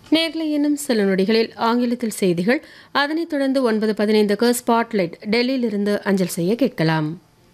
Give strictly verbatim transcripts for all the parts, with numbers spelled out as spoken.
நேர்களை இன்னும் சில நொடிகளில் ஆங்கிலத்தில் செய்திகள், அதனைத் தொடர்ந்து ஒன்பது பதினைந்துக்கு ஸ்பாட்லைட் டெல்லியிலிருந்து அஞ்சல் செய்ய கேட்கலாம்.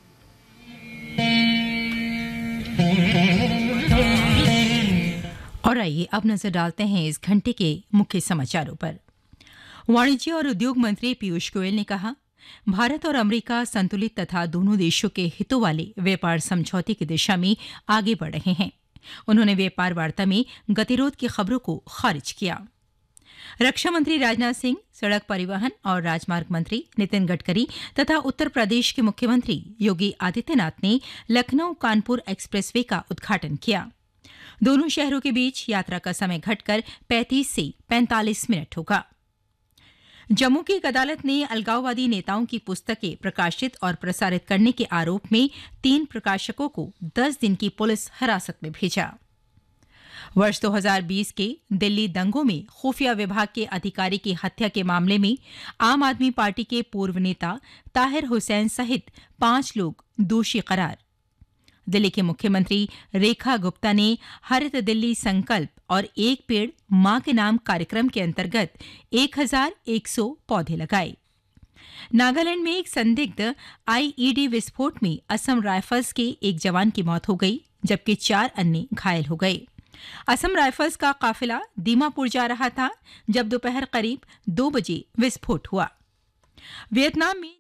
और आइए अब नजर डालते हैं इस घंटे के मुख्य समाचारों पर। वाणिज्य और उद्योग मंत्री पीयूष गोयल ने कहा, भारत और अमेरिका संतुलित तथा दोनों देशों के हितों वाले व्यापार समझौते की दिशा में आगे बढ़ रहे हैं। उन्होंने व्यापार वार्ता में गतिरोध की खबरों को खारिज किया। रक्षा मंत्री राजनाथ सिंह, सड़क परिवहन और राजमार्ग मंत्री नितिन गडकरी तथा उत्तर प्रदेश के मुख्यमंत्री योगी आदित्यनाथ ने लखनऊ कानपुर एक्सप्रेसवे का उद्घाटन किया। दोनों शहरों के बीच यात्रा का समय घटकर पैंतीस से पैंतालीस मिनट होगा। जम्मू की एक अदालत ने अलगाववादी नेताओं की पुस्तकें प्रकाशित और प्रसारित करने के आरोप में तीन प्रकाशकों को दस दिन की पुलिस हिरासत में भेजा। वर्ष दो हज़ार बीस के दिल्ली दंगों में खुफिया विभाग के अधिकारी की हत्या के मामले में आम आदमी पार्टी के पूर्व नेता ताहिर हुसैन सहित पांच लोग दोषी करार। दिल्ली के मुख्यमंत्री रेखा गुप्ता ने हरित दिल्ली संकल्प और एक पेड़ मां के नाम कार्यक्रम के अंतर्गत एक हज़ार एक सौ पौधे लगाए। नागालैंड में एक संदिग्ध आईईडी विस्फोट में असम राइफल्स के एक जवान की मौत हो गई, जबकि चार अन्य घायल हो गए। असम राइफल्स का काफिला दीमापुर जा रहा था जब दोपहर करीब दो बजे विस्फोट हुआ। वियतनाम में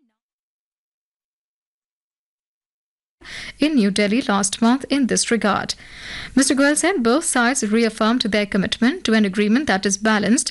in New Delhi last month in this regard. Mister Goel said both sides reaffirmed their commitment to an agreement that is balanced